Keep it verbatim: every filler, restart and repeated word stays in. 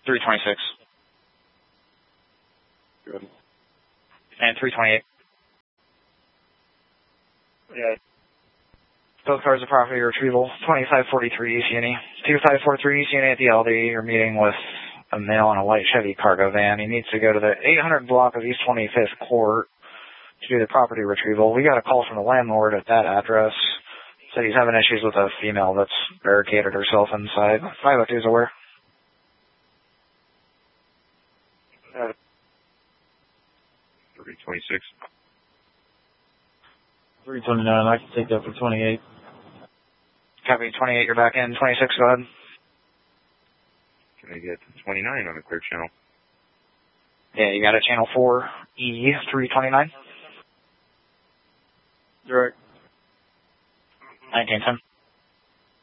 three twenty-six. Good. And three twenty-eight. Yeah. Both cars of property retrieval, twenty-five forty-three East Uni. two five four three East Uni at the L D. You're meeting with a male in a light Chevy cargo van. He needs to go to the eight hundred block of East twenty-fifth Court to do the property retrieval. We got a call from the landlord at that address. Said he's having issues with a female that's barricaded herself inside. five oh two is aware. Uh, three twenty-six. three twenty-nine, I can take that for twenty-eight. Copy, twenty-eight, you're back in. twenty-six, go ahead. Can I get twenty-nine on the clear channel? Yeah, you got a channel four E three twenty-nine. Direct. nineteen ten.